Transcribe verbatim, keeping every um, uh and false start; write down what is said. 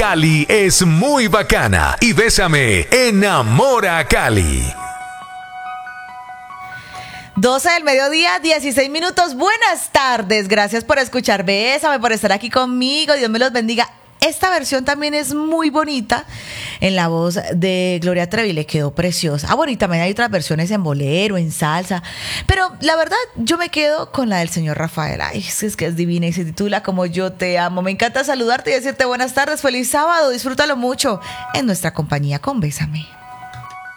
Cali es muy bacana y Bésame enamora a Cali. doce del mediodía, dieciséis minutos. Buenas tardes. Gracias por escuchar Bésame, por estar aquí conmigo. Dios me los bendiga. Esta versión también es muy bonita en la voz de Gloria Trevi, le quedó preciosa. Ah, bueno, y también hay otras versiones en bolero, en salsa, pero la verdad yo me quedo con la del señor Rafael. Ay, es que es divina y se titula Como yo te amo. Me encanta saludarte y decirte buenas tardes, feliz sábado, disfrútalo mucho en nuestra compañía con Bésame.